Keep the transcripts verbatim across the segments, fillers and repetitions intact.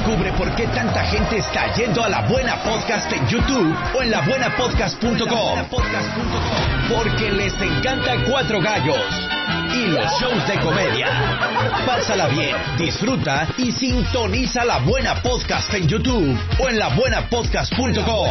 Descubre por qué tanta gente está yendo a La Buena Podcast en YouTube o en la buena podcast punto com. Porque les encanta Cuatro Gallos y los shows de comedia. Pásala bien, disfruta y sintoniza La Buena Podcast en YouTube o en la buena podcast punto com.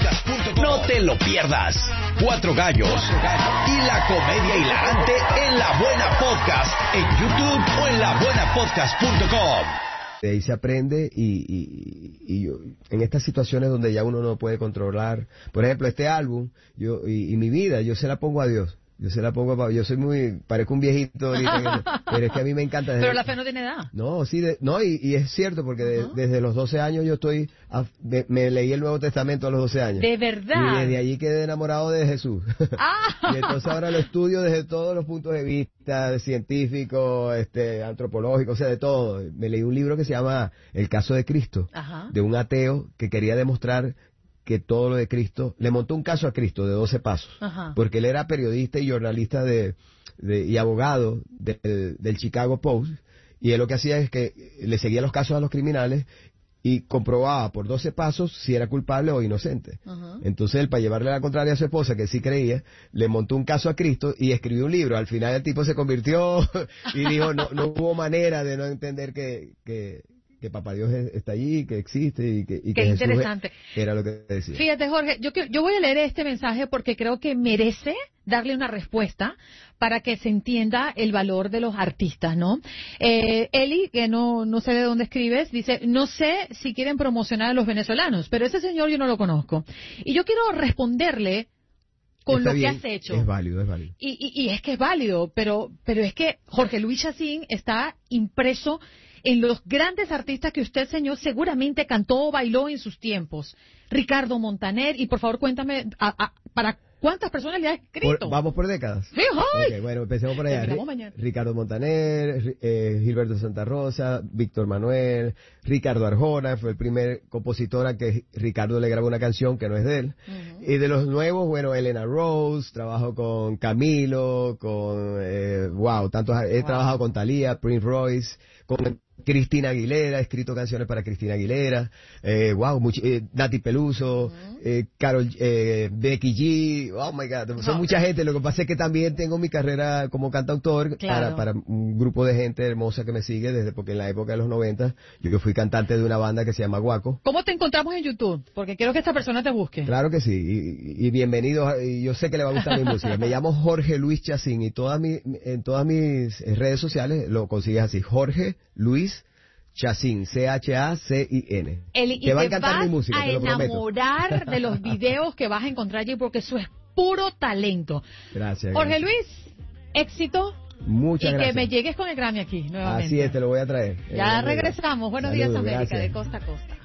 No te lo pierdas. Cuatro Gallos y la comedia hilarante en La Buena Podcast en YouTube o en la buena podcast punto com. De ahí se aprende y, y, y yo, en estas situaciones donde ya uno no puede controlar, por ejemplo, este álbum yo y, y mi vida, yo se la pongo a Dios. Yo se la pongo a... Yo soy muy... Parezco un viejito ahorita, pero es que a mí me encanta... Desde, pero la fe no tiene edad. No, sí, de, no, y, y es cierto, porque de, uh-huh. desde los doce años yo estoy... A, de, me leí el Nuevo Testamento a los doce años. ¿De verdad? Y desde allí quedé enamorado de Jesús. Ah. Y entonces ahora lo estudio desde todos los puntos de vista, científico, este, antropológico, o sea, de todo. Me leí un libro que se llama El caso de Cristo, Ajá. de un ateo que quería demostrar que todo lo de Cristo, le montó un caso a Cristo de doce pasos, Ajá. porque él era periodista y jornalista de, de y abogado de, de, del Chicago Post, y él lo que hacía es que le seguía los casos a los criminales y comprobaba por doce pasos si era culpable o inocente. Ajá. Entonces él, para llevarle la contraria a su esposa, que sí creía, le montó un caso a Cristo y escribió un libro. Al final el tipo se convirtió y dijo, no, no hubo manera de no entender que... que que Papá Dios está allí, que existe y que, y que Qué Jesús interesante. era lo que decía. Fíjate, Jorge, yo, yo voy a leer este mensaje porque creo que merece darle una respuesta para que se entienda el valor de los artistas, ¿no? Eh, Eli, que no, no sé de dónde escribes, dice, no sé si quieren promocionar a los venezolanos, pero ese señor yo no lo conozco. Y yo quiero responderle con Está lo bien, que has hecho. Es válido, es válido. Y, y, y es que es válido, pero, pero es que Jorge Luis Chacín está impreso en los grandes artistas que usted, señor, seguramente cantó o bailó en sus tiempos. Ricardo Montaner, y por favor cuéntame, a, a, ¿para cuántas personas le ha escrito? Por, ¿Vamos por décadas? Sí, ¡ay! Okay, bueno, empecemos por allá. Terminamos mañana. Ricardo Montaner, eh, Gilberto Santa Rosa, Víctor Manuel, Ricardo Arjona, fue el primer compositor a que Ricardo le grabó una canción que no es de él. Uh-huh. Y de los nuevos, bueno, Elena Rose, trabajo con Camilo, con, eh, wow, tantos, he wow. trabajado con Thalía, Prince Royce, con Cristina Aguilera, he escrito canciones para Cristina Aguilera, eh, wow, much, eh, Nati Peluso, uh-huh. eh, Carol, eh, Becky G, oh my God, son no. mucha gente. Lo que pasa es que también tengo mi carrera como cantautor claro. para, para un grupo de gente hermosa que me sigue desde porque en la época de los noventa yo fui cantante de una banda que se llama Guaco. ¿Cómo te encontramos en YouTube? Porque quiero que esta persona te busque. Claro que sí, y, y bienvenido, y yo sé que le va a gustar mi música. Me llamo Jorge Luis Chacín y todas mi, en todas mis redes sociales lo consigues así, Jorge Luis Chacín, C H A C I N. Eli, te va a encantar vas mi música, a te lo prometo. enamorar de los videos que vas a encontrar allí porque eso es puro talento. Gracias. Jorge gracias. Luis, éxito. Muchas y gracias. Y que me llegues con el Grammy aquí nuevamente. Así es, te lo voy a traer. Ya regresamos. Buenos Saludos, días, América, gracias. de costa a costa.